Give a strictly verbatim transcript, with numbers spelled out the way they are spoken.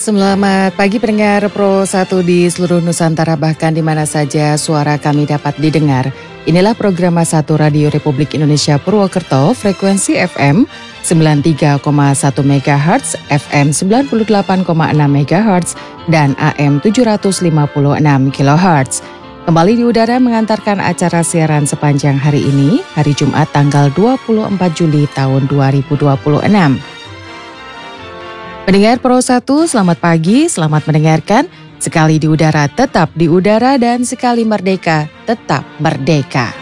Selamat pagi pendengar Pro satu di seluruh Nusantara, bahkan di mana saja suara kami dapat didengar. Inilah program satu Radio Republik Indonesia Purwokerto, frekuensi F M sembilan puluh tiga koma satu megahertz, F M sembilan puluh delapan koma enam megahertz, dan A M tujuh ratus lima puluh enam kilohertz. Kembali di udara mengantarkan acara siaran sepanjang hari ini, hari Jumat tanggal dua puluh empat Juli tahun dua ribu dua puluh enam. Pendengar Pro satu, selamat pagi, selamat mendengarkan. Sekali di udara, tetap di udara, dan sekali merdeka, tetap merdeka.